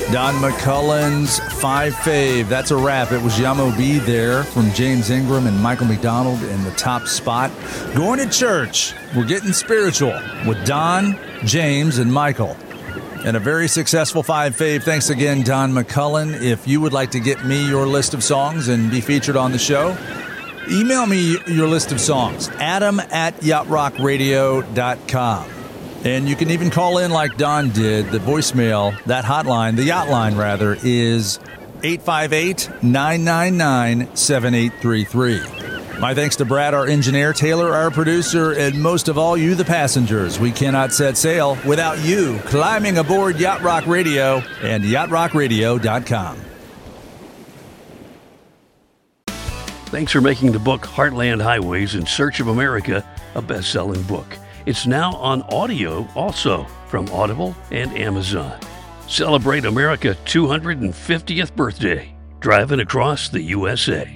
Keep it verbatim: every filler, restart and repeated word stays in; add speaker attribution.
Speaker 1: Don McCullen's Five Fave. That's a wrap. It was Yamo B there from James Ingram and Michael McDonald in the top spot. Going to church. We're getting spiritual with Don, James, and Michael. And a very successful Five Fave. Thanks again, Don McCullen. If you would like to get me your list of songs and be featured on the show, email me your list of songs, adam at yacht rock radio dot com. And you can even call in like Don did. The voicemail, that hotline, the yacht line rather, is eight five eight, nine nine nine, seven eight three three. My thanks to Brad, our engineer, Taylor, our producer, and most of all, you, the passengers. We cannot set sail without you climbing aboard Yacht Rock Radio and yacht rock radio dot com.
Speaker 2: Thanks for making the book Heartland Highways in Search of America a best-selling book. It's now on audio also from Audible and Amazon. Celebrate America's two hundred fiftieth birthday, driving across the U S A.